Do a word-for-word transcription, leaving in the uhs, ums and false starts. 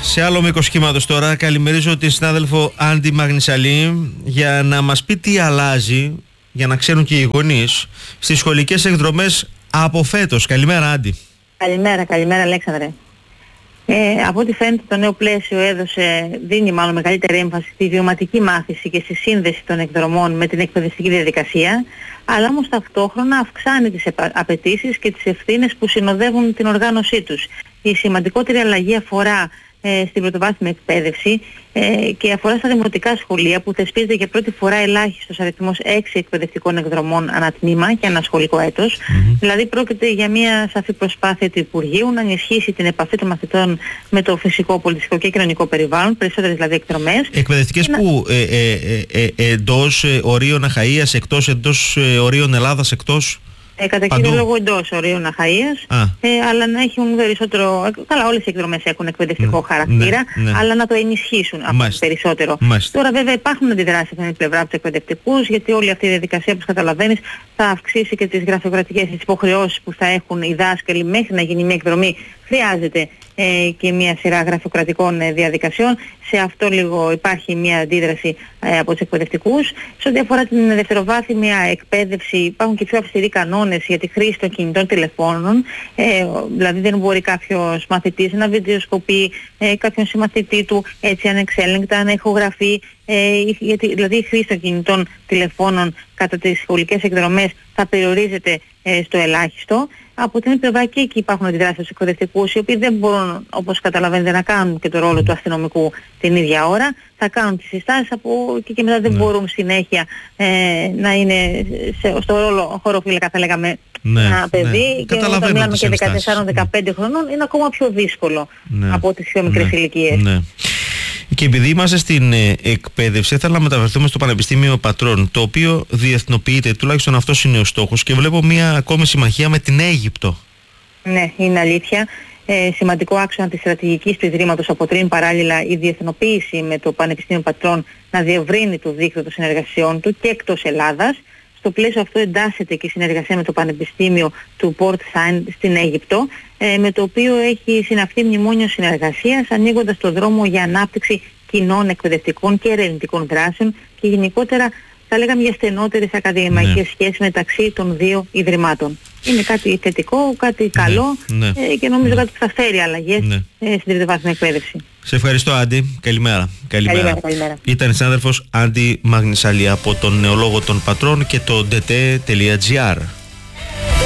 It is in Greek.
Σε άλλο μήκος κύματος τώρα, καλημερίζω τη συνάδελφο Άντι Μαγνησαλή για να μας πει τι αλλάζει, για να ξέρουν και οι γονείς, στις σχολικές εκδρομές από φέτος. Καλημέρα, Άντι. Καλημέρα, καλημέρα Αλέξανδρε. Ε, από ό,τι φαίνεται το νέο πλαίσιο έδωσε, δίνει μάλλον μεγαλύτερη έμφαση στη βιωματική μάθηση και στη σύνδεση των εκδρομών με την εκπαιδευτική διαδικασία, αλλά όμως ταυτόχρονα αυξάνει τις απαιτήσεις και τις ευθύνες που συνοδεύουν την οργάνωσή τους. Η σημαντικότερη αλλαγή αφορά ε, στην πρωτοβάθμια εκπαίδευση ε, και αφορά στα δημοτικά σχολεία, που θεσπίζεται για πρώτη φορά ελάχιστος αριθμός έξι εκπαιδευτικών εκδρομών ανά τμήμα και ανά σχολικό έτος. Mm-hmm. Δηλαδή πρόκειται για μια σαφή προσπάθεια του Υπουργείου να ενισχύσει την επαφή των μαθητών με το φυσικό, πολιτιστικό και κοινωνικό περιβάλλον, περισσότερες δηλαδή εκδρομές. Εκπαιδευτικές που να... ε, ε, ε, ε, εντός ε, ορίων Αχαΐας, εκτός εντός ε, ορίων Ελλάδας, εκτός... Ε, κατά κύριο λόγο εντός ορίων Αχαΐας, ε, αλλά να έχουν περισσότερο, καλά όλες οι εκδρομές έχουν εκπαιδευτικό ναι, χαρακτήρα, ναι, ναι. αλλά να το ενισχύσουν αυτό περισσότερο. Μάλιστα. Τώρα βέβαια υπάρχουν αντιδράσεις από την πλευρά από τους εκπαιδευτικούς, γιατί όλη αυτή η διαδικασία, όπως καταλαβαίνεις, θα αυξήσει και τις γραφειοκρατικές υποχρεώσεις που θα έχουν οι δάσκαλοι μέχρι να γίνει μια εκδρομή. Χρειάζεται ε, και μια σειρά γραφειοκρατικών ε, διαδικασιών. Σε αυτό λίγο υπάρχει μια αντίδραση ε, από τους εκπαιδευτικούς. Σε ό,τι αφορά την δευτεροβάθμια εκπαίδευση, υπάρχουν και πιο αυστηροί κανόνες για τη χρήση των κινητών τηλεφώνων. Ε, δηλαδή δεν μπορεί κάποιος μαθητής να βιντεοσκοπεί ε, κάποιον συμμαθητή του έτσι ανεξέλεγκτα, να ηχογραφεί. Ε, γιατί, δηλαδή η χρήση των κινητών τηλεφώνων κατά τις σχολικές εκδρομές θα περιορίζεται ε, στο ελάχιστο. Από την πλευρά και εκεί υπάρχουν αντιδράσεις στους εκπαιδευτικούς, οι οποίοι δεν μπορούν, όπως καταλαβαίνετε, να κάνουν και το ρόλο του αστυνομικού την ίδια ώρα. Θα κάνουν τις συστάσεις από εκεί και μετά δεν ναι. μπορούν συνέχεια ε, να είναι σε, στο ρόλο χωροφύλακα, θα λέγαμε, ναι, ένα παιδί. Ναι. Και όταν μιλάμε και δεκατέσσερα δεκαπέντε ναι. χρονών είναι ακόμα πιο δύσκολο ναι. από τις πιο μικρές ναι. ηλικίες. Ναι. Και επειδή είμαστε στην ε, εκπαίδευση, ήθελα να μεταφερθούμε στο Πανεπιστήμιο Πατρών, το οποίο διεθνοποιείται, τουλάχιστον αυτός είναι ο στόχος, και βλέπω μια ακόμη συμμαχία με την Αίγυπτο. Ναι, είναι αλήθεια. Ε, σημαντικό άξονα της στρατηγικής του Ιδρύματος αποτελεί παράλληλα η διεθνοποίηση με το Πανεπιστήμιο Πατρών να διευρύνει το δίκτυο των συνεργασιών του και εκτός Ελλάδας. Στο πλαίσιο αυτό εντάσσεται και η συνεργασία με το Πανεπιστήμιο του Port Said στην Αίγυπτο, ε, με το οποίο έχει συναυθεί μνημόνιο συνεργασίας, ανοίγοντας το δρόμο για ανάπτυξη κοινών εκπαιδευτικών και ερευνητικών δράσεων και γενικότερα θα λέγαμε για στενότερες ακαδημαϊκές ναι. σχέσεις μεταξύ των δύο ιδρυμάτων. Είναι κάτι θετικό, κάτι καλό ναι. ε, και νομίζω ναι. κάτι που θα φέρει αλλαγές ναι. ε, στην τριτοβάθμια εκπαίδευση. Σε ευχαριστώ, Άντι. Καλημέρα. Καλημέρα. Καλημέρα, καλημέρα. Ήταν η συνάδελφος Άντι Μαγνησαλή από τον Νεολόγο των Πατρών και το ντε τι τελεία τζι άρ.